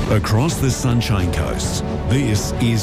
Across the Sunshine Coast, this is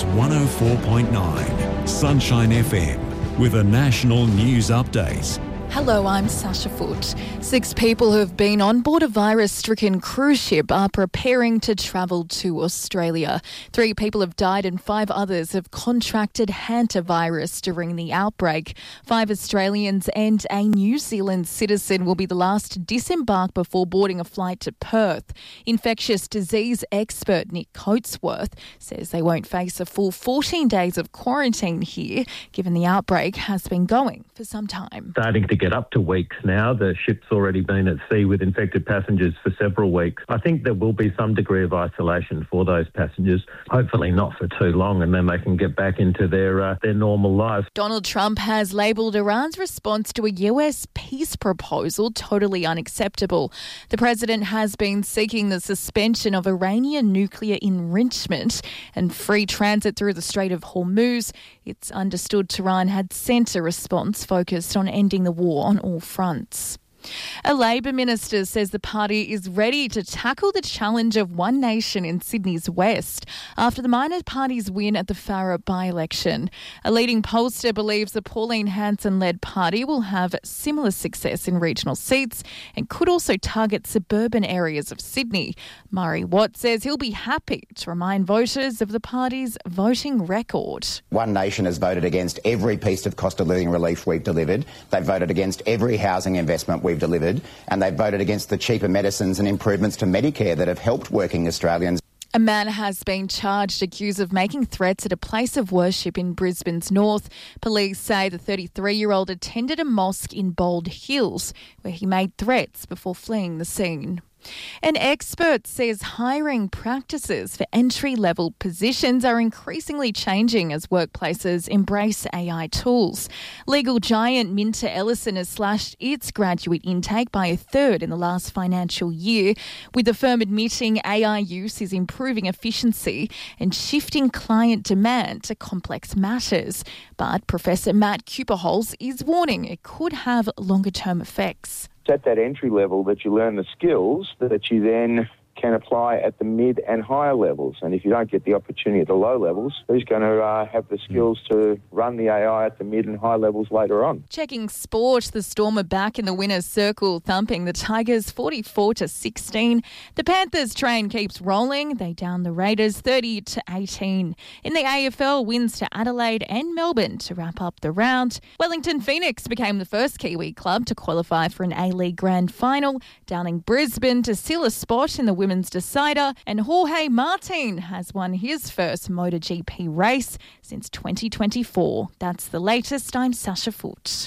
104.9 Sunshine FM with a national news update. Hello, I'm Sasha Foote. 6 people who have been on board a virus-stricken cruise ship are preparing to travel to Australia. 3 people have died and 5 others have contracted hantavirus during the outbreak. 5 Australians and a New Zealand citizen will be the last to disembark before boarding a flight to Perth. Infectious disease expert Nick Coatsworth says they won't face a full 14 days of quarantine here, given the outbreak has been going for some time. Starting to get up to weeks now. The ship's already been at sea with infected passengers for several weeks. I think there will be some degree of isolation for those passengers, hopefully not for too long, and then they can get back into their normal lives. Donald Trump has labelled Iran's response to a US peace proposal totally unacceptable. The president has been seeking the suspension of Iranian nuclear enrichment and free transit through the Strait of Hormuz. It's understood Tehran had sent a response focused on ending the war on all fronts. A Labor minister says the party is ready to tackle the challenge of One Nation in Sydney's West after the minor party's win at the Farrer by-election. A leading pollster believes the Pauline Hanson-led party will have similar success in regional seats and could also target suburban areas of Sydney. Murray Watt says he'll be happy to remind voters of the party's voting record. One Nation has voted against every piece of cost of living relief we've delivered. They've voted against every housing investment we've delivered, and they've voted against the cheaper medicines and improvements to Medicare that have helped working Australians. A man has been charged accused of making threats at a place of worship in Brisbane's north. Police say the 33-year-old attended a mosque in Bald Hills where he made threats before fleeing the scene. An expert says hiring practices for entry-level positions are increasingly changing as workplaces embrace AI tools. Legal giant Minter Ellison has slashed its graduate intake by a third in the last financial year, with the firm admitting AI use is improving efficiency and shifting client demand to complex matters. But Professor Matt Kuperholz is warning it could have longer-term effects. It's at that entry level that you learn the skills that you then can apply at the mid and higher levels. And if you don't get the opportunity at the low levels, who's going to have the skills to run the AI at the mid and high levels later on? Checking sport, the Storm are back in the winner's circle, thumping the Tigers 44-16. The Panthers train keeps rolling. They down the Raiders 30-18. In the AFL, wins to Adelaide and Melbourne to wrap up the round. Wellington Phoenix became the first Kiwi club to qualify for an A-League Grand Final, downing Brisbane to seal a spot in the Women's Decider, and Jorge Martin has won his first MotoGP race since 2024. That's the latest. I'm Sasha Foote.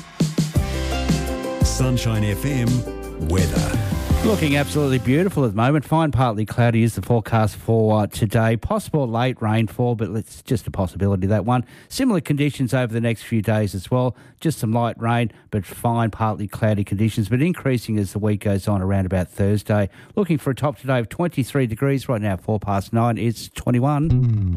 Sunshine FM weather. Looking absolutely beautiful at the moment. Fine, partly cloudy is the forecast for today. Possible late rainfall, but it's just a possibility, that one. Similar conditions over the next few days as well. Just some light rain, but fine, partly cloudy conditions, but increasing as the week goes on around about Thursday. Looking for a top today of 23 degrees. Right now, 9:04. It's 21.